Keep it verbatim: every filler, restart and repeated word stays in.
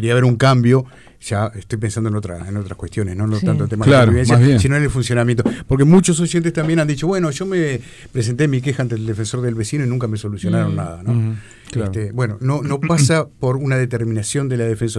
debería haber un cambio. Ya estoy pensando en otra, en otras cuestiones, no, no Sí. tanto el tema Claro, de la más bien. convivencia, sino en el funcionamiento. Porque muchos oyentes también han dicho, bueno, yo me presenté mi queja ante el defensor del vecino y nunca me solucionaron Mm. nada, ¿no? Ujú, claro. Este, bueno, no, no pasa por una determinación de la defensa